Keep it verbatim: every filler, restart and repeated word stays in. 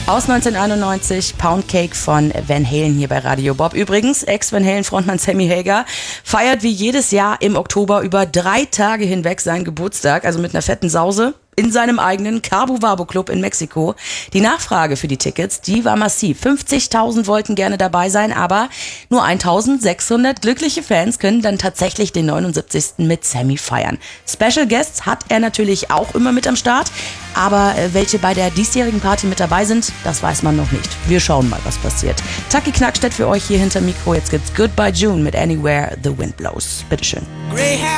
Aus neunzehnhunderteinundneunzig, Pound Cake von Van Halen hier bei Radio Bob. Übrigens, Ex-Van Halen-Frontmann Sammy Hagar feiert wie jedes Jahr im Oktober über drei Tage hinweg seinen Geburtstag, also mit einer fetten Sause in seinem eigenen Cabo Wabo Club in Mexiko. Die Nachfrage für die Tickets, die war massiv. fünfzigtausend wollten gerne dabei sein, aber nur eintausendsechshundert glückliche Fans können dann tatsächlich den neunundsiebzigsten mit Sammy feiern. Special Guests hat er natürlich auch immer mit am Start, aber welche bei der diesjährigen Party mit dabei sind, das weiß man noch nicht. Wir schauen mal, was passiert. Taki Knackstedt für euch hier hinter Mikro. Jetzt gibt's Goodbye June mit Anywhere the Wind Blows. Bitteschön.